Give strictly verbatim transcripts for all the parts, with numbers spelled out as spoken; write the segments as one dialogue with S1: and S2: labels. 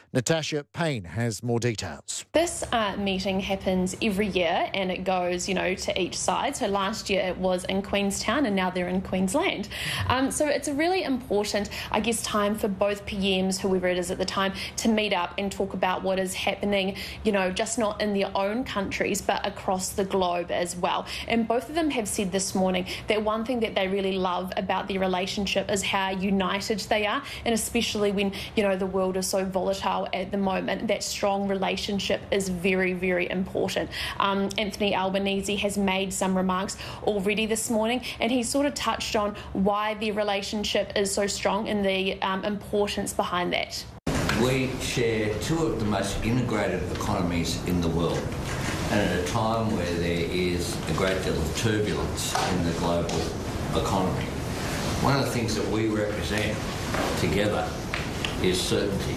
S1: Natasha Payne has more details.
S2: This uh, meeting happens every year and it goes, you know, to each side. So last year it was in Queenstown and now they're in Queensland. Um, so it's a really important, I guess, time for both P Ms, whoever it is at the time, to meet up and talk about what is happening, you know, just not in their own countries, but across the globe as well. And both of them have said this morning that one thing that they really love about their relationship is how united they are, and especially when, you know, the world is so volatile at the moment, that strong relationship is very, very important. Um, Anthony Albanese has made some remarks already this morning, and he sort of touched on why their relationship is so strong and the um, importance behind that.
S3: We share two of the most integrated economies in the world, and at a time where there is a great deal of turbulence in the global economy, one of the things that we represent together is certainty.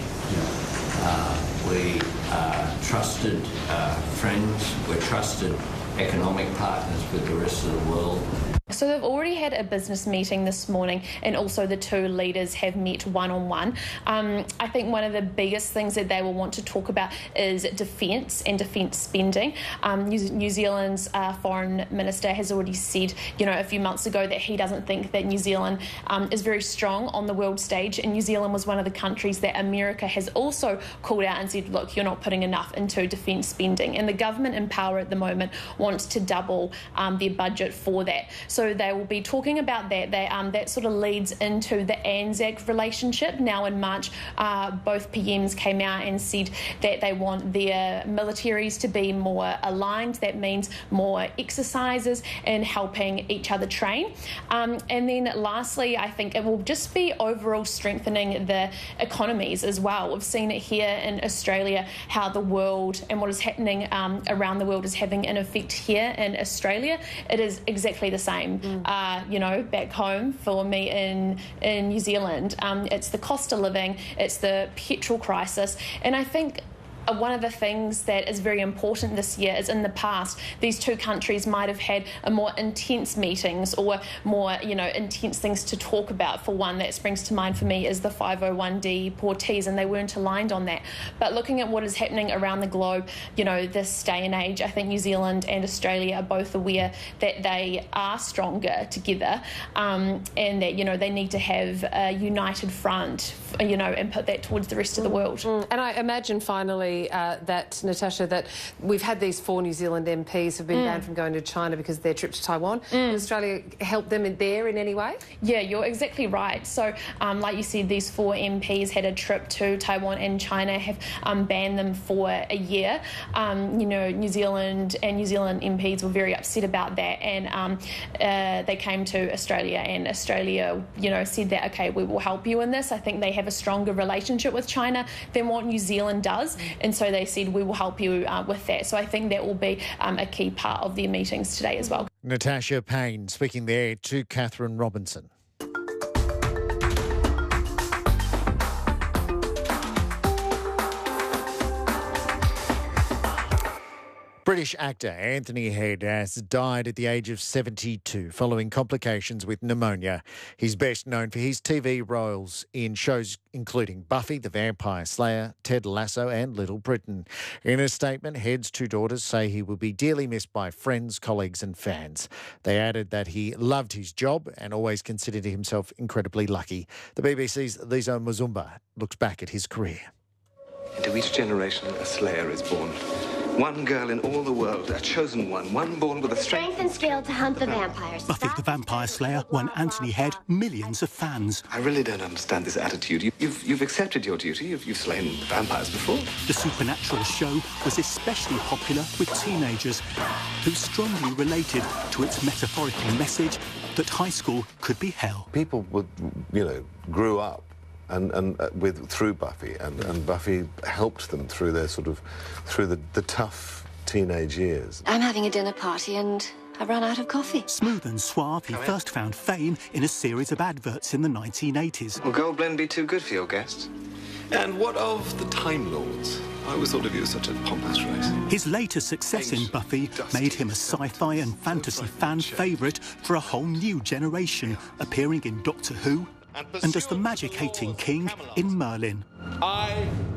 S3: Uh, we are trusted uh, friends, we're trusted economic partners with the rest of the world.
S2: So they've already had a business meeting this morning, and also the two leaders have met one-on-one. Um, I think one of the biggest things that they will want to talk about is defence and defence spending. Um, New, New Zealand's uh, foreign minister has already said, you know, a few months ago that he doesn't think that New Zealand um, is very strong on the world stage, and New Zealand was one of the countries that America has also called out and said, look, you're not putting enough into defence spending. And the government in power at the moment wants to double um, their budget for that. So So they will be talking about that. They, um, that sort of leads into the ANZAC relationship. Now in March, uh, both P Ms came out and said that they want their militaries to be more aligned. That means more exercises and helping each other train. Um, and then lastly, I think it will just be overall strengthening the economies as well. We've seen it here in Australia, how the world and what is happening um, around the world is having an effect here in Australia. It is exactly the same. Mm. Uh, you know, back home for me in in New Zealand, um, it's the cost of living, it's the petrol crisis, and I think Uh, one of the things that is very important this year is in the past, these two countries might have had a more intense meetings or more, you know, intense things to talk about. For one, that springs to mind for me is the five oh one D portees, and they weren't aligned on that. But looking at what is happening around the globe, you know, this day and age, I think New Zealand and Australia are both aware that they are stronger together, um, and that, you know, they need to have a united front, you know, and put that towards the rest of the world.
S4: Mm. And I imagine finally Uh, that, Natasha, that we've had these four New Zealand M Ps who've been mm. banned from going to China because of their trip to Taiwan. Mm. Will Australia help them in there in any way?
S2: Yeah, you're exactly right. So, um, like you said, these four M Ps had a trip to Taiwan, and China have um, banned them for a year. Um, you know, New Zealand and New Zealand M Ps were very upset about that, and um, uh, they came to Australia, and Australia, you know, said that, okay, we will help you in this. I think they have a stronger relationship with China than what New Zealand does. And so they said, we will help you uh, with that. So I think that will be um, a key part of their meetings today as well.
S1: Natasha Payne speaking there to Catherine Robinson. British actor Anthony Head has died at the age of seventy-two following complications with pneumonia. He's best known for his T V roles in shows including Buffy the Vampire Slayer, Ted Lasso and Little Britain. In a statement, Head's two daughters say he will be dearly missed by friends, colleagues and fans. They added that he loved his job and always considered himself incredibly lucky. The B B C's Lizo Muzumba looks back at his career.
S5: Into each generation, a Slayer is born. One girl in all the world, a chosen one, one born with a strength,
S6: strength and skill to hunt the vampires.
S7: Buffy the Vampire Slayer won Anthony Head millions of fans.
S5: I really don't understand this attitude. You, you've, you've accepted your duty. You've, you've slain vampires before.
S7: The supernatural show was especially popular with teenagers who strongly related to its metaphorical message that high school could be hell.
S8: People would, you know, grew up And, and uh, with through Buffy, and, and Buffy helped them through their sort of through the, the tough teenage years.
S6: I'm having a dinner party and I've run out of coffee.
S7: Smooth and suave, he first found fame in a series of adverts in the nineteen eighties.
S5: Will Gold Blend be too good for your guests? And what of the Time Lords? I always thought of you as such a pompous race.
S7: His later success in Buffy made him a sci-fi and fantasy fan favourite for a whole new generation, appearing in Doctor Who and as the magic-hating king in Merlin.
S9: I